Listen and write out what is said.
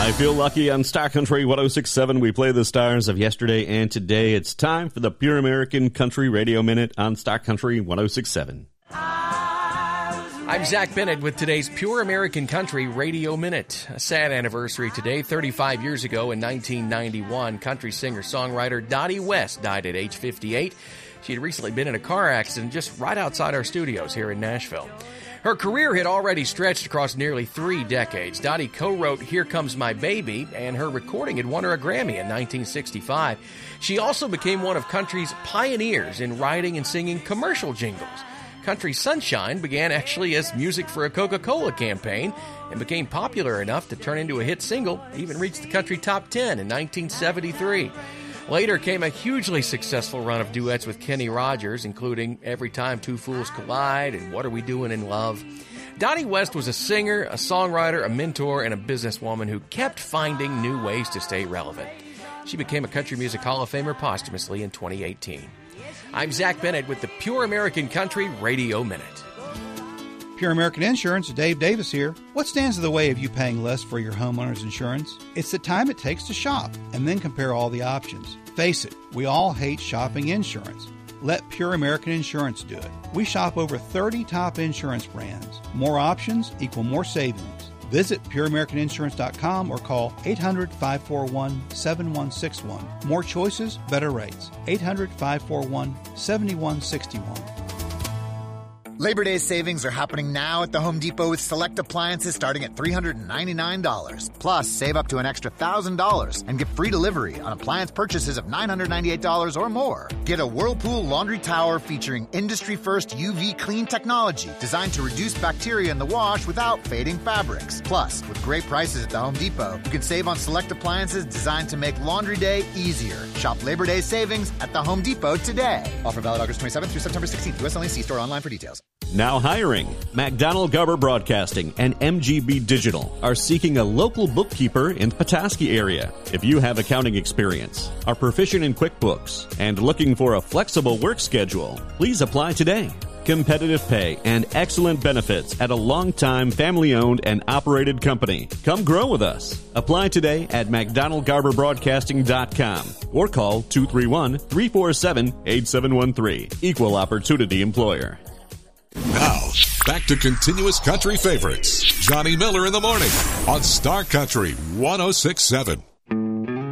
I feel lucky on Star Country 106.7. We play the stars of yesterday and today. It's time for the Pure American Country Radio Minute on Star Country 106.7. I'm Zach Bennett with today's Pure American Country Radio Minute. A sad anniversary today. 35 years ago in 1991, country singer-songwriter Dottie West died at age 58. She had recently been in a car accident just right outside our studios here in Nashville. Her career had already stretched across nearly 3 decades. Dottie co-wrote Here Comes My Baby, and her recording had won her a Grammy in 1965. She also became one of country's pioneers in writing and singing commercial jingles. Country Sunshine began actually as music for a Coca-Cola campaign and became popular enough to turn into a hit single, even reached the country top 10 in 1973. Later came a hugely successful run of duets with Kenny Rogers, including Every Time Two Fools Collide and What Are We Doing in Love. Dottie West was a singer, a songwriter, a mentor, and a businesswoman who kept finding new ways to stay relevant. She became a Country Music Hall of Famer posthumously in 2018. I'm Zach Bennett with the Pure American Country Radio Minute. Pure American Insurance, Dave Davis here. What stands in the way of you paying less for your homeowner's insurance? It's the time it takes to shop and then compare all the options. Face it, we all hate shopping insurance. Let Pure American Insurance do it. We shop over 30 top insurance brands. More options equal more savings. Visit pureamericaninsurance.com or call 800-541-7161. More choices, better rates. 800-541-7161. Labor Day savings are happening now at the Home Depot with select appliances starting at $399. Plus, save up to an extra $1,000 and get free delivery on appliance purchases of $998 or more. Get a Whirlpool laundry tower featuring industry-first UV clean technology designed to reduce bacteria in the wash without fading fabrics. Plus, with great prices at the Home Depot, you can save on select appliances designed to make laundry day easier. Shop Labor Day savings at the Home Depot today. Offer valid August 27th through September 16th. U.S. only. See store online for details. Now hiring. McDonald Garber Broadcasting and MGB Digital are seeking a local bookkeeper in the Petoskey area. If you have accounting experience, are proficient in QuickBooks, and looking for a flexible work schedule, please apply today. Competitive pay and excellent benefits at a long-time family-owned and operated company. Come grow with us. Apply today at McDonaldGarberBroadcasting.com or call 231-347-8713. Equal Opportunity Employer. Now, back to continuous country favorites. Johnny Miller in the morning on Star Country 106.7.